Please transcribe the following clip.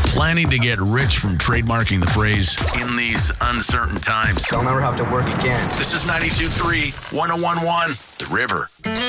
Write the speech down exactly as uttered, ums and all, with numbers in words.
planning to get rich from trademarking the phrase, in these uncertain times. I'll never have to work again. This is ninety-two point three, one oh one point one, The River.